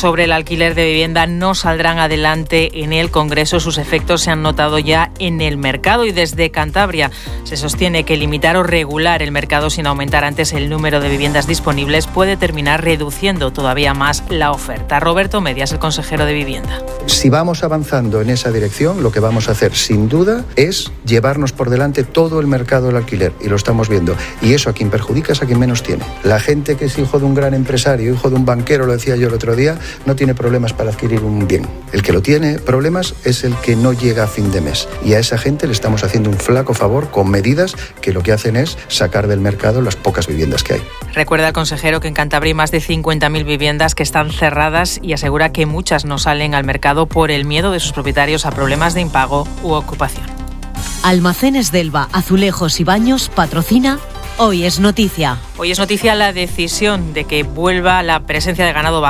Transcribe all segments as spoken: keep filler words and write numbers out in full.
sobre el alquiler de vivienda no saldrán adelante en el Congreso. Sus efectos se han notado ya en el mercado y desde Cantabria se sostiene que limitar o regular el mercado sin aumentar antes el número de viviendas disponibles puede terminar reduciendo todavía más la oferta. Roberto Medias, el consejero de Vivienda. Si vamos avanzando en esa dirección, lo que vamos a hacer sin duda es llevarnos por delante todo el mercado del alquiler y lo estamos viendo. Y eso a quien perjudica es a quien menos tiene. La gente que es hijo de un gran empresario, hijo de un banquero, lo decía yo el otro día, no tiene problemas para adquirir un bien. El que lo tiene problemas es el que no llega a fin de mes. Y a esa gente le estamos haciendo un flaco favor con medidas que lo que hacen es sacar del mercado las pocas viviendas que hay. Recuerda el consejero que en Cantabria hay más de cincuenta mil viviendas que están cerradas y asegura que muchas no salen al mercado por el miedo de sus propietarios a problemas de impago u ocupación. Almacenes Delva, Azulejos y Baños patrocina Hoy es Noticia. Hoy es noticia la decisión de que vuelva la presencia de ganado,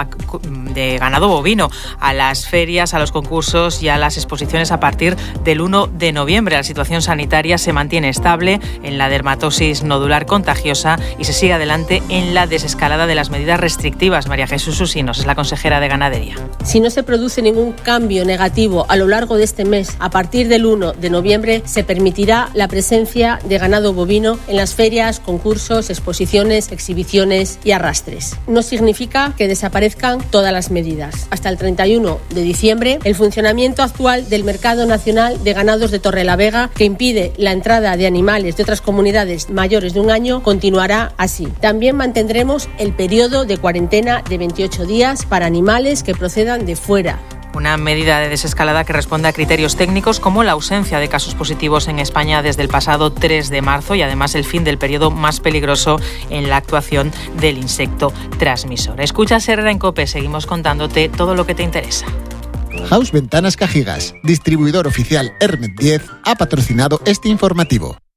de ganado bovino a las ferias, a los concursos y a las exposiciones a partir del uno de noviembre. La situación sanitaria se mantiene estable en la dermatosis nodular contagiosa y se sigue adelante en la desescalada de las medidas restrictivas. María Jesús Usinos es la consejera de Ganadería. Si no se produce ningún cambio negativo a lo largo de este mes, a partir del uno de noviembre se permitirá la presencia de ganado bovino en las ferias, concursos, exposiciones, exhibiciones y arrastres. No significa que desaparezcan todas las medidas. Hasta el treinta y uno de diciembre, el funcionamiento actual del Mercado Nacional de Ganados de Torrelavega, que impide la entrada de animales de otras comunidades mayores de un año, continuará así. También mantendremos el periodo de cuarentena de veintiocho días para animales que procedan de fuera. Una medida de desescalada que responde a criterios técnicos como la ausencia de casos positivos en España desde el pasado tres de marzo y además el fin del periodo más peligroso en la actuación del insecto transmisor. Escuchas Herrera en COPE, seguimos contándote todo lo que te interesa. House Ventanas Cajigas, distribuidor oficial Hermet diez, ha patrocinado este informativo.